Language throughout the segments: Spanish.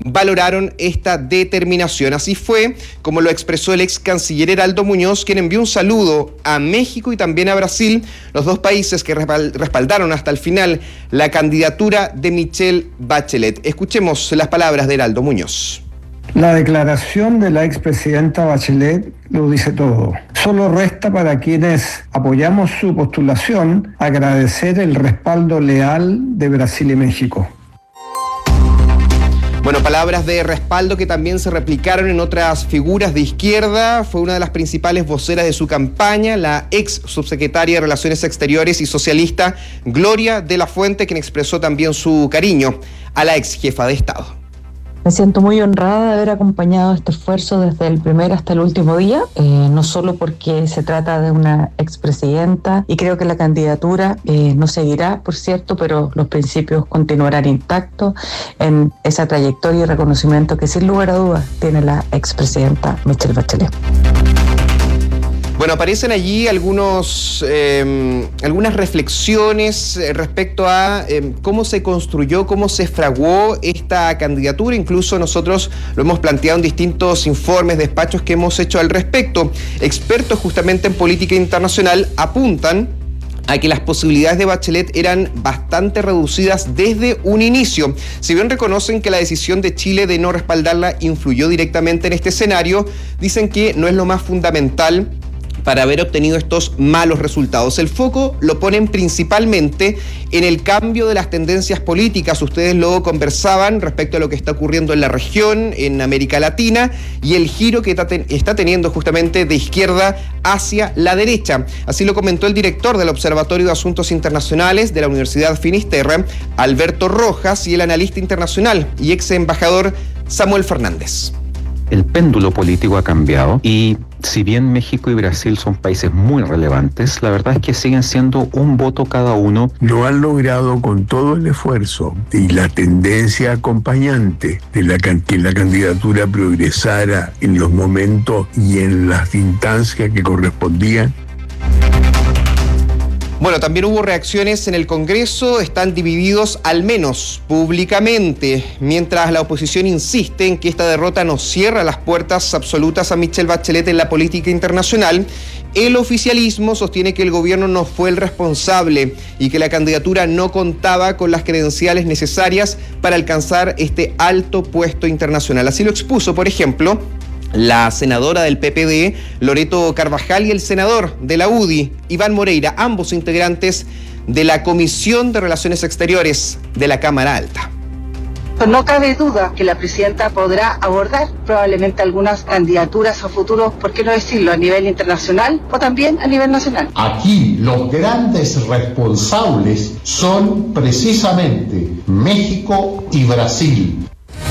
valoraron esta determinación. Así fue como lo expresó el ex canciller Heraldo Muñoz, quien envió un saludo a México y también a Brasil, los dos países que respaldaron hasta el final la candidatura de Michelle Bachelet. Escuchemos las palabras de Heraldo Muñoz. La declaración de la expresidenta Bachelet lo dice todo. Solo resta para quienes apoyamos su postulación agradecer el respaldo leal de Brasil y México. Bueno, palabras de respaldo que también se replicaron en otras figuras de izquierda. Fue una de las principales voceras de su campaña, la ex subsecretaria de Relaciones Exteriores y socialista Gloria de la Fuente, quien expresó también su cariño a la ex jefa de Estado. Me siento muy honrada de haber acompañado este esfuerzo desde el primer hasta el último día, no solo porque se trata de una expresidenta y creo que la candidatura no seguirá, por cierto, pero los principios continuarán intactos en esa trayectoria y reconocimiento que sin lugar a dudas tiene la expresidenta Michelle Bachelet. Bueno, aparecen allí algunas reflexiones respecto a cómo se construyó, cómo se fraguó esta candidatura. Incluso nosotros lo hemos planteado en distintos informes, despachos que hemos hecho al respecto. Expertos justamente en política internacional apuntan a que las posibilidades de Bachelet eran bastante reducidas desde un inicio. Si bien reconocen que la decisión de Chile de no respaldarla influyó directamente en este escenario, dicen que no es lo más fundamental para haber obtenido estos malos resultados. El foco lo ponen principalmente en el cambio de las tendencias políticas. Ustedes lo conversaban respecto a lo que está ocurriendo en la región, en América Latina, y el giro que está teniendo justamente de izquierda hacia la derecha. Así lo comentó el director del Observatorio de Asuntos Internacionales de la Universidad Finisterra, Alberto Rojas, y el analista internacional y ex embajador Samuel Fernández. El péndulo político ha cambiado y si bien México y Brasil son países muy relevantes, la verdad es que siguen siendo un voto cada uno. No han logrado con todo el esfuerzo y la tendencia acompañante de que la candidatura progresara en los momentos y en las instancias que correspondían. Bueno, también hubo reacciones en el Congreso, están divididos al menos públicamente, mientras la oposición insiste en que esta derrota no cierra las puertas absolutas a Michelle Bachelet en la política internacional. El oficialismo sostiene que el gobierno no fue el responsable y que la candidatura no contaba con las credenciales necesarias para alcanzar este alto puesto internacional. Así lo expuso, por ejemplo, la senadora del PPD, Loreto Carvajal, y el senador de la UDI, Iván Moreira, ambos integrantes de la Comisión de Relaciones Exteriores de la Cámara Alta. No cabe duda que la presidenta podrá abordar probablemente algunas candidaturas a futuro, ¿por qué no decirlo?, a nivel internacional o también a nivel nacional. Aquí los grandes responsables son precisamente México y Brasil.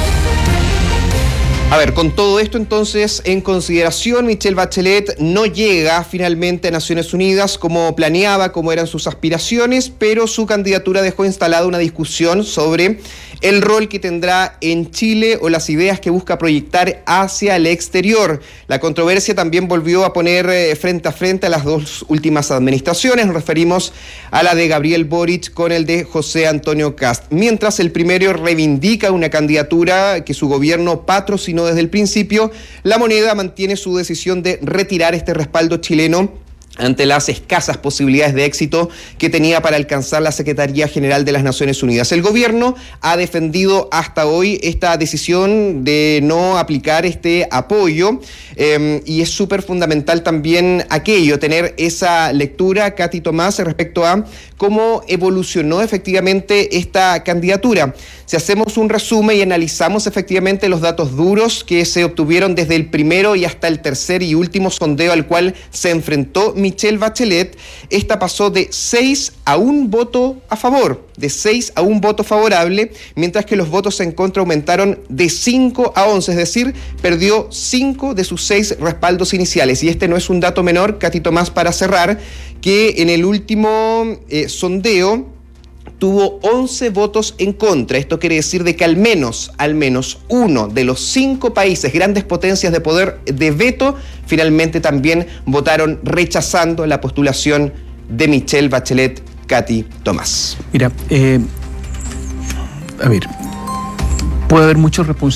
A ver, con todo esto entonces en consideración, Michelle Bachelet no llega finalmente a Naciones Unidas como planeaba, como eran sus aspiraciones, pero su candidatura dejó instalada una discusión sobre el rol que tendrá en Chile o las ideas que busca proyectar hacia el exterior. La controversia también volvió a poner frente a frente a las dos últimas administraciones. Nos referimos a la de Gabriel Boric con el de José Antonio Kast. Mientras el primero reivindica una candidatura que su gobierno patrocinó desde el principio, La Moneda mantiene su decisión de retirar este respaldo chileno ante las escasas posibilidades de éxito que tenía para alcanzar la Secretaría General de las Naciones Unidas. El gobierno ha defendido hasta hoy esta decisión de no aplicar este apoyo y es súper fundamental también aquello, tener esa lectura, Katy Tomás, respecto a cómo evolucionó efectivamente esta candidatura. Si hacemos un resumen y analizamos efectivamente los datos duros que se obtuvieron desde el primero y hasta el tercer y último sondeo al cual se enfrentó Michelle Bachelet, esta pasó de 6 a 1 voto a favor, de 6 a 1 voto favorable, mientras que los votos en contra aumentaron de 5 a 11, es decir, perdió 5 de sus 6 respaldos iniciales. Y este no es un dato menor, Katy Tomás, para cerrar, que en el último sondeo tuvo 11 votos en contra. Esto quiere decir de que al menos uno de los 5 países, grandes potencias de poder de veto, finalmente también votaron rechazando la postulación de Michelle Bachelet. Katy Tomás. Mira, a ver, puede haber muchos responsables